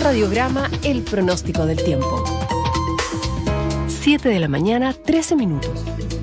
Radiograma, el pronóstico del tiempo. 7 de la mañana, 13 minutos.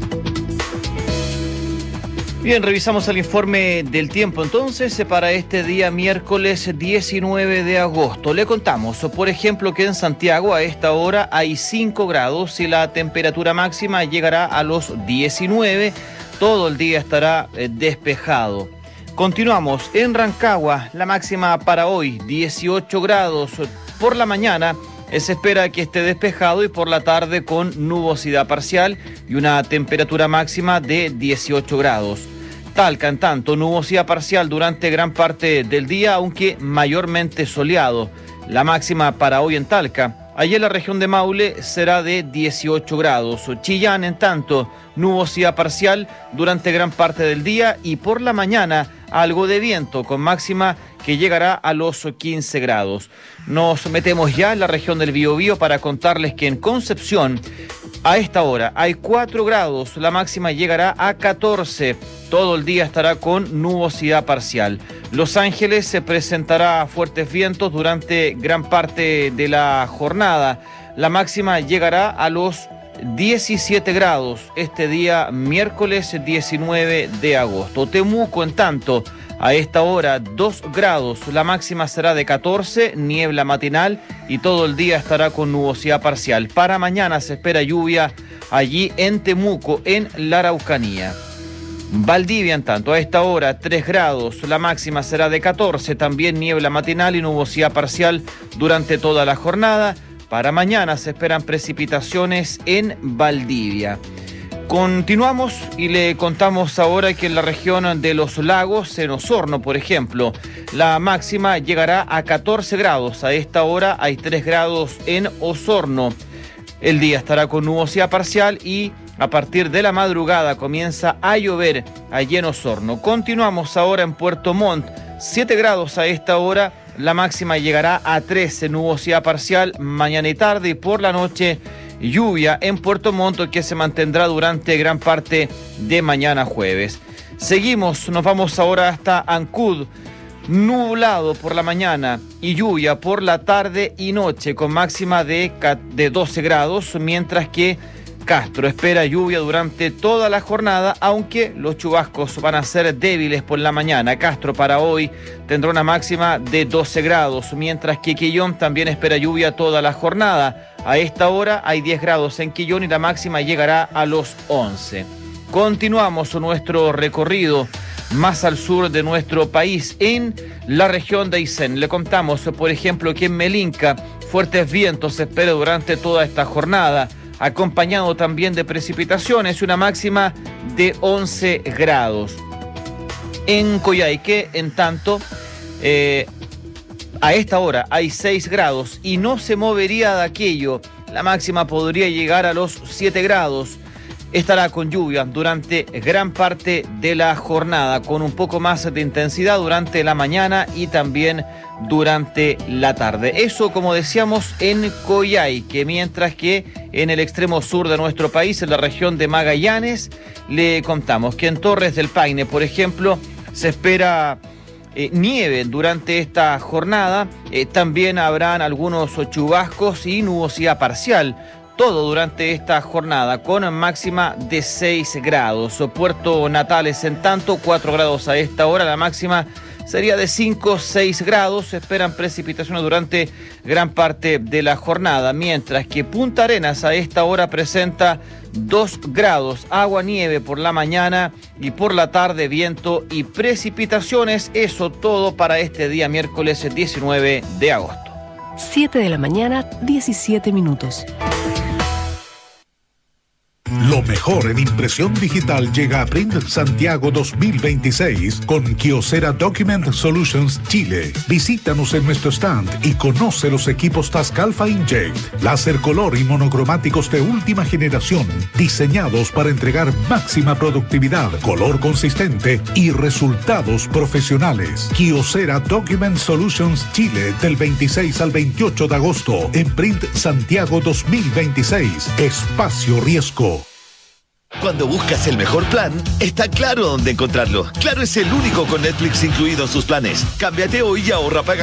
Bien, revisamos el informe del tiempo entonces para este día miércoles 19 de agosto. Le contamos, por ejemplo, que en Santiago a esta hora hay 5 grados y la temperatura máxima llegará a los 19. Todo el día estará despejado. Continuamos en Rancagua, la máxima para hoy 18 grados. Por la mañana se espera que esté despejado y por la tarde con nubosidad parcial y una temperatura máxima de 18 grados. Talca, en tanto, nubosidad parcial durante gran parte del día, aunque mayormente soleado. La máxima para hoy en Talca, allí en la región de Maule, será de 18 grados. Chillán, en tanto, nubosidad parcial durante gran parte del día y por la mañana algo de viento con máxima que llegará a los 15 grados. Nos metemos ya en la región del Biobío para contarles que en Concepción a esta hora hay 4 grados, la máxima llegará a 14. Todo el día estará con nubosidad parcial. Los Ángeles se presentará fuertes vientos durante gran parte de la jornada. La máxima llegará a los 17 grados este día miércoles 19 de agosto. Temuco, en tanto, a esta hora 2 grados, la máxima será de 14, niebla matinal y todo el día estará con nubosidad parcial. Para mañana se espera lluvia allí en Temuco, en la Araucanía. Valdivia, en tanto, a esta hora 3 grados, la máxima será de 14, también niebla matinal y nubosidad parcial durante toda la jornada. Para mañana se esperan precipitaciones en Valdivia. Continuamos y le contamos ahora que en la región de los lagos, en Osorno, por ejemplo, la máxima llegará a 14 grados. A esta hora hay 3 grados en Osorno. El día estará con nubosidad parcial y a partir de la madrugada comienza a llover allí en Osorno. Continuamos ahora en Puerto Montt, 7 grados a esta hora. La máxima llegará a 13, nubosidad parcial mañana y tarde y por la noche lluvia en Puerto Montt que se mantendrá durante gran parte de mañana jueves. Seguimos, nos vamos ahora hasta Ancud, nublado por la mañana y lluvia por la tarde y noche con máxima de 12 grados, mientras que Castro espera lluvia durante toda la jornada, aunque los chubascos van a ser débiles por la mañana. Castro para hoy tendrá una máxima de 12 grados, mientras que Quillón también espera lluvia toda la jornada. A esta hora hay 10 grados en Quillón y la máxima llegará a los 11. Continuamos nuestro recorrido más al sur de nuestro país, en la región de Aysén. Le contamos, por ejemplo, que en Melinca fuertes vientos se espera durante toda esta jornada, acompañado también de precipitaciones y una máxima de 11 grados. En Coyhaique, en tanto, a esta hora hay 6 grados y no se movería de aquello. La máxima podría llegar a los 7 grados. Estará con lluvia durante gran parte de la jornada, con un poco más de intensidad durante la mañana y también durante la tarde. Eso, como decíamos, en Coyhaique, mientras que en el extremo sur de nuestro país, en la región de Magallanes, le contamos que en Torres del Paine, por ejemplo, se espera nieve durante esta jornada. También habrán algunos chubascos y nubosidad parcial. Todo durante esta jornada con máxima de 6 grados. Puerto Natales, en tanto, 4 grados a esta hora. La máxima sería de 5, 6 grados. Se esperan precipitaciones durante gran parte de la jornada. Mientras que Punta Arenas a esta hora presenta 2 grados. Agua, nieve por la mañana y por la tarde viento y precipitaciones. Eso todo para este día miércoles 19 de agosto. 7 de la mañana, 17 minutos. Lo mejor en impresión digital llega a Print Santiago 2026 con Kyocera Document Solutions Chile. Visítanos en nuestro stand y conoce los equipos Tascalfa Inject, láser color y monocromáticos de última generación, diseñados para entregar máxima productividad, color consistente y resultados profesionales. Kyocera Document Solutions Chile, del 26 al 28 de agosto en Print Santiago 2026. Espacio Riesgo. Cuando buscas el mejor plan, está Claro dónde encontrarlo. Claro es el único con Netflix incluido en sus planes. Cámbiate hoy y ahorra pagando